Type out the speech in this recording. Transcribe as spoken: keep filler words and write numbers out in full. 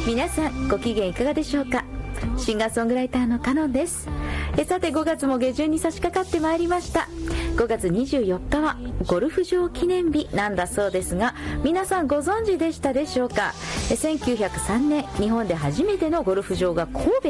皆さんご機嫌いかがでしょうか。シンガーソングライターのカノンです。えさてごがつも下旬に差し掛かってまいりました。ごがつにじゅうよっかはゴルフ場記念日なんだそうですが、皆さんご存知でしたでしょうか。せんきゅうひゃくさんねん日本で初めてのゴルフ場が神戸